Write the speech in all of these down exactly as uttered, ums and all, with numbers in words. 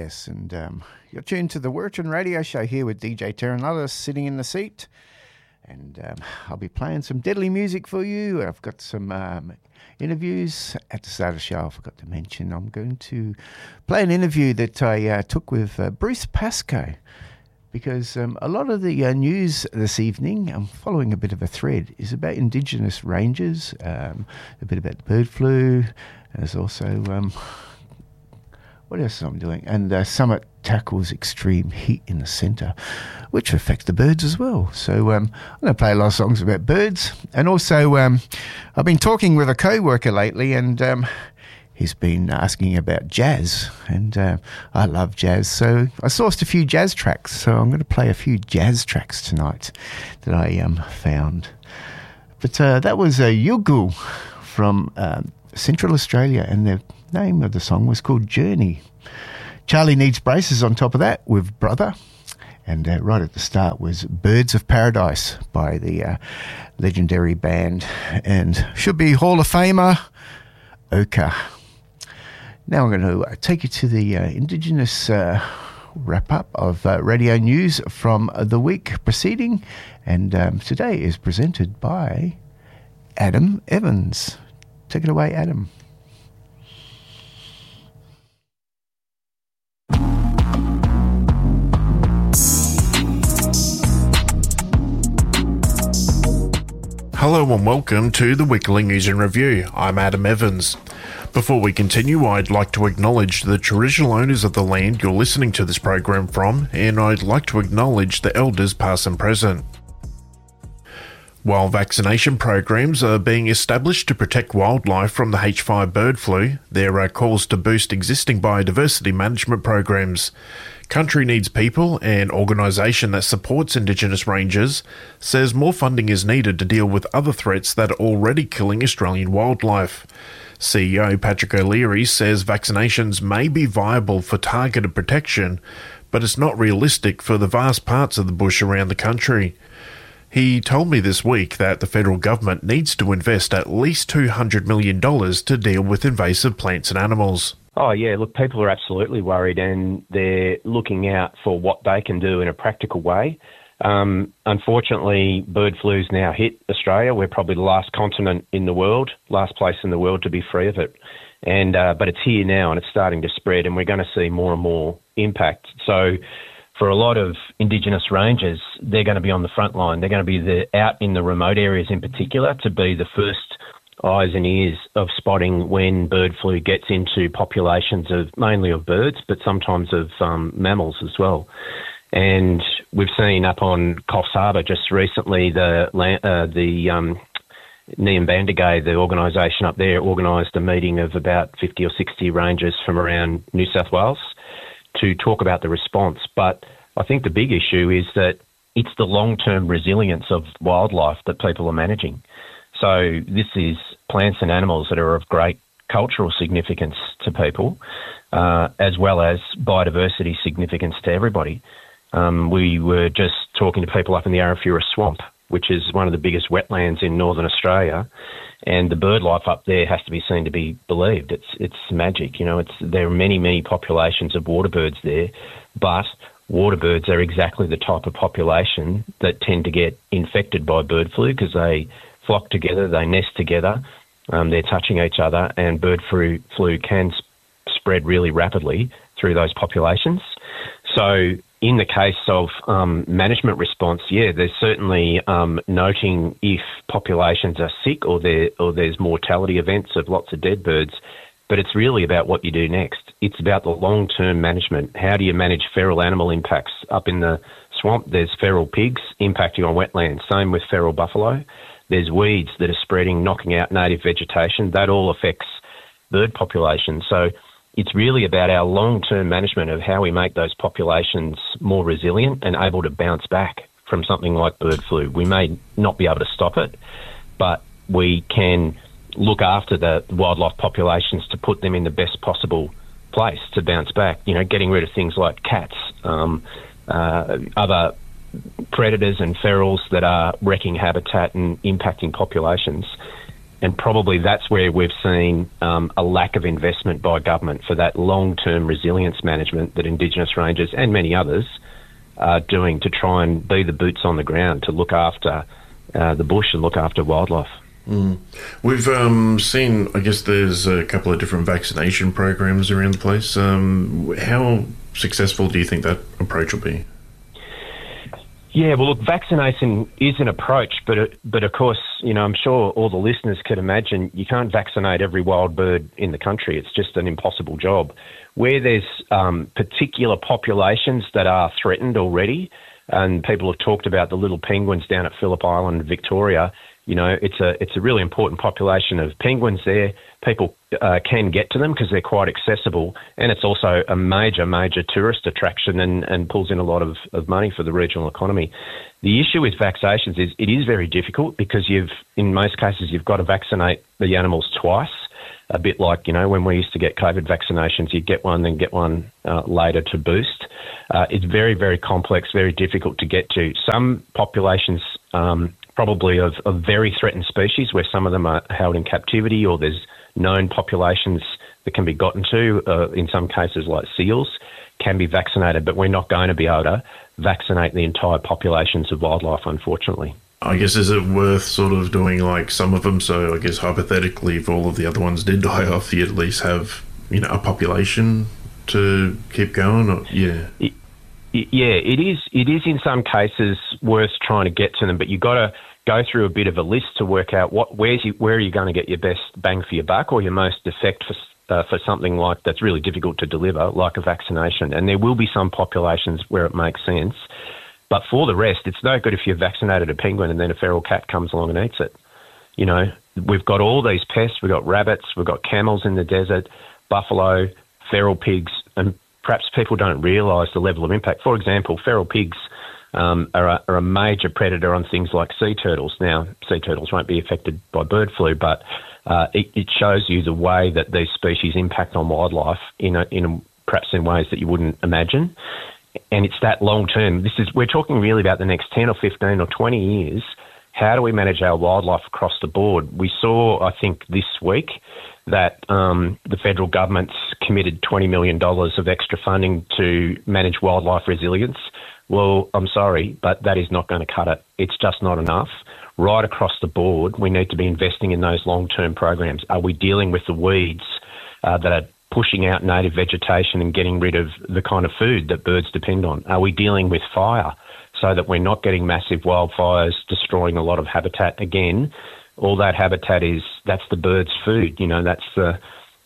Yes, and um, you're tuned to the Wirreturn Radio Show here with D J Terranother sitting in the seat. And um, I'll be playing some deadly music for you. I've got some um, interviews. At the start of the show, I forgot to mention, I'm going to play an interview that I uh, took with uh, Bruce Pascoe. Because um, a lot of the uh, news this evening, I'm following a bit of a thread, is about Indigenous ranges, um, a bit about bird flu. There's also... Um, What else am I doing? And uh, Summit tackles extreme heat in the centre, which affects the birds as well. So um, I'm going to play a lot of songs about birds. And also, um, I've been talking with a co-worker lately, and um, he's been asking about jazz. And uh, I love jazz. So I sourced a few jazz tracks. So I'm going to play a few jazz tracks tonight that I um, found. But uh, that was a Yugu from uh, Central Australia, and the name of the song was called Journey. Charlie Needs Braces on top of that with Brother. And uh, right at the start was Birds of Paradise by the uh, legendary band and should be Hall of Famer Oka. Now I'm going to uh, take you to the uh, Indigenous uh, wrap-up of uh, radio news from uh, the week preceding. And um, today is presented by Adam Evans. Take it away, Adam. Hello and welcome to the Weekly News and Review. I'm Adam Evans. Before we continue, I'd like to acknowledge the traditional owners of the land you're listening to this program from, and I'd like to acknowledge the elders past and present. While vaccination programs are being established to protect wildlife from the H five bird flu, there are calls to boost existing biodiversity management programs. Country Needs People, an organisation that supports Indigenous rangers, says more funding is needed to deal with other threats that are already killing Australian wildlife. C E O Patrick O'Leary says vaccinations may be viable for targeted protection, but it's not realistic for the vast parts of the bush around the country. He told me this week that the federal government needs to invest at least two hundred million dollars to deal with invasive plants and animals. Oh, yeah, look, people are absolutely worried and they're looking out for what they can do in a practical way. Um, unfortunately, bird flu's now hit Australia. We're probably the last continent in the world, last place in the world to be free of it. And uh, but it's here now and it's starting to spread and we're going to see more and more impact. So for a lot of Indigenous rangers, they're going to be on the front line. They're going to be the, out in the remote areas in particular to be the first eyes and ears of spotting when bird flu gets into populations of mainly of birds, but sometimes of um, mammals as well. And we've seen up on Coffs Harbour just recently the uh, the um, Niambandagay, the organisation up there, organised a meeting of about fifty or sixty rangers from around New South Wales to talk about the response. But I think the big issue is that it's the long-term resilience of wildlife that people are managing. So this is plants and animals that are of great cultural significance to people, uh, as well as biodiversity significance to everybody. Um, we were just talking to people up in the Arafura Swamp, which is one of the biggest wetlands in northern Australia, and the bird life up there has to be seen to be believed. It's it's magic, you know. It's there are many many populations of water birds there, but water birds are exactly the type of population that tend to get infected by bird flu because they flock together, they nest together, um, they're touching each other, and bird flu, flu can sp- spread really rapidly through those populations. So in the case of um, management response, yeah, there's certainly um, noting if populations are sick or there or there's mortality events of lots of dead birds, but it's really about what you do next. It's about the long-term management. How do you manage feral animal impacts? Up in the swamp, there's feral pigs impacting on wetlands, same with feral buffalo. There's weeds that are spreading, knocking out native vegetation. That all affects bird populations. So it's really about our long-term management of how we make those populations more resilient and able to bounce back from something like bird flu. We may not be able to stop it, but we can look after the wildlife populations to put them in the best possible place to bounce back. You know, getting rid of things like cats, um, uh, other predators and ferals that are wrecking habitat and impacting populations. and probably that's where we've seen um, a lack of investment by government for that long-term resilience management that Indigenous rangers and many others are doing to try and be the boots on the ground to look after uh, the bush and look after wildlife. Mm. We've um, seen, I guess there's a couple of different vaccination programs around the place. Um, how successful do you think that approach will be? Yeah, well, look, vaccination is an approach, but it, but of course, you know, I'm sure all the listeners could imagine you can't vaccinate every wild bird in the country. It's just an impossible job. Where there's um, particular populations that are threatened already, and people have talked about the little penguins down at Phillip Island, Victoria. You know, it's a it's a really important population of penguins there. People uh, can get to them because they're quite accessible, and it's also a major, major tourist attraction and, and pulls in a lot of, of money for the regional economy. The issue with vaccinations is it is very difficult because you've, in most cases, you've got to vaccinate the animals twice, a bit like, you know, when we used to get COVID vaccinations, you'd get one, then get one uh, later to boost. Uh, it's very, very complex, very difficult to get to. Some populations... Um, probably of, of very threatened species where some of them are held in captivity, or there's known populations that can be gotten to, uh, in some cases like seals, can be vaccinated, but we're not going to be able to vaccinate the entire populations of wildlife, unfortunately. I guess, is it worth sort of doing like some of them? So I guess hypothetically, if all of the other ones did die off, you at least have, you know, a population to keep going? Or, yeah. It, Yeah, it is. It is in some cases worth trying to get to them, but you've got to go through a bit of a list to work out what where's you, where are you going to get your best bang for your buck, or your most effect for uh, for something like that's really difficult to deliver, like a vaccination. And there will be some populations where it makes sense, but for the rest, it's no good if you've vaccinated a penguin and then a feral cat comes along and eats it. You know, we've got all these pests. We've got rabbits. We've got camels in the desert, buffalo, feral pigs, and perhaps people don't realise the level of impact. For example, feral pigs um, are, a, are a major predator on things like sea turtles. Now, sea turtles won't be affected by bird flu, but uh, it, it shows you the way that these species impact on wildlife in, a, in a, perhaps in ways that you wouldn't imagine. And it's that long term. This is we're talking really about the next ten or fifteen or twenty years. How do we manage our wildlife across the board? We saw, I think, this week that um, the federal government's committed twenty million dollars of extra funding to manage wildlife resilience. Well, I'm sorry, but that is not going to cut it. It's just not enough. Right across the board, we need to be investing in those long-term programs. Are we dealing with the weeds uh, that are pushing out native vegetation and getting rid of the kind of food that birds depend on? Are we dealing with fire so that we're not getting massive wildfires destroying a lot of habitat again? All that habitat is, that's the birds' food. You know, that's the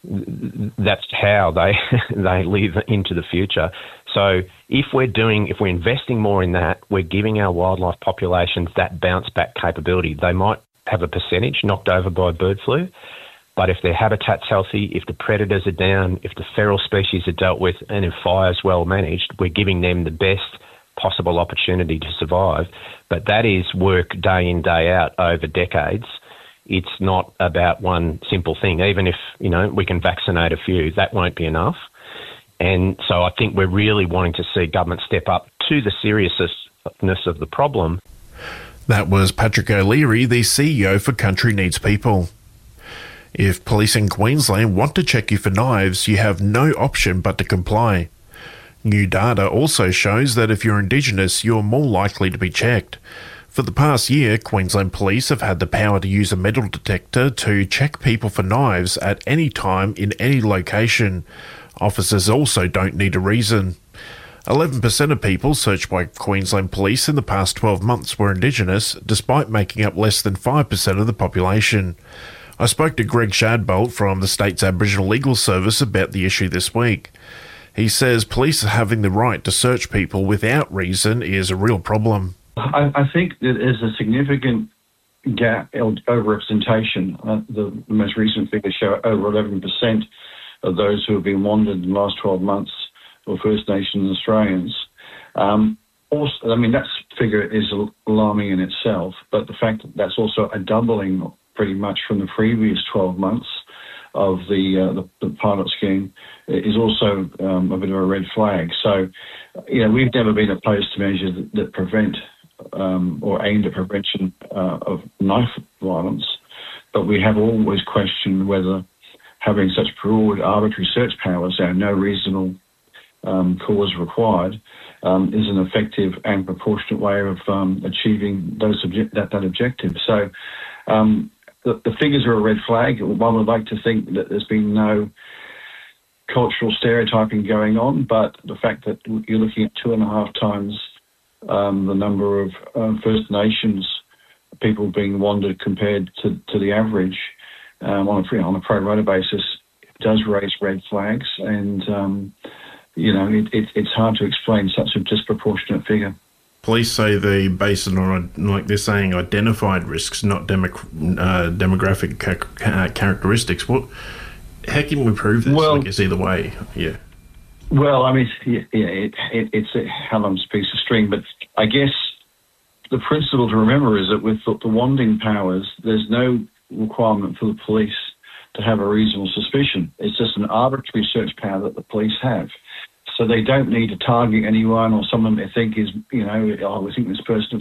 that's how they they live into the future. So if we're doing, if we're investing more in that, we're giving our wildlife populations that bounce back capability. They might have a percentage knocked over by bird flu, but if their habitat's healthy, if the predators are down, if the feral species are dealt with, and if fire's well managed, we're giving them the best possible opportunity to survive. But that is work day in, day out over decades. It's not about one simple thing. Even if, you know, we can vaccinate a few, that won't be enough. And so I think we're really wanting to see government step up to the seriousness of the problem. That was Patrick O'Leary, the C E O for Country Needs People. If police in Queensland want to check you for knives, you have no option but to comply. New data also shows that if you're Indigenous, you're more likely to be checked. For the past year, Queensland Police have had the power to use a metal detector to check people for knives at any time in any location. Officers also don't need a reason. eleven percent of people searched by Queensland Police in the past twelve months were Indigenous, despite making up less than five percent of the population. I spoke to Greg Shadbolt from the state's Aboriginal Legal Service about the issue this week. He says police having the right to search people without reason is a real problem. I, I think that there's a significant gap, over-representation. Uh, the most recent figures show over eleven percent of those who have been wanted in the last twelve months were First Nations Australians. Um, also, I mean, that figure is alarming in itself, but the fact that that's also a doubling pretty much from the previous twelve months of the, uh, the, the pilot scheme is also um, a bit of a red flag. So, you know, we've never been opposed to measures that, that prevent um, or aimed at prevention uh, of knife violence. but we have always questioned whether having such broad arbitrary search powers and no reasonable um, cause required um, is an effective and proportionate way of um, achieving those obje- that, that objective. So um, the, the figures are a red flag. One would like to think that there's been no cultural stereotyping going on, but the fact that you're looking at two and a half times um, the number of uh, First Nations people being wandered compared to, to the average um, on a on a pro rata basis does raise red flags, and um, you know it, it, it's hard to explain such a disproportionate figure. Police say they base it on, like they're saying, identified risks, not demo, uh, demographic ca- characteristics. What? How can we prove this? Well, I guess either way, yeah. Well, I mean, yeah, it, it, it's a hell of a piece of string, but I guess the principle to remember is that with the, the wanding powers, there's no requirement for the police to have a reasonable suspicion. It's just an arbitrary search power that the police have. So they don't need to target anyone or someone they think is, you know, oh, we think this person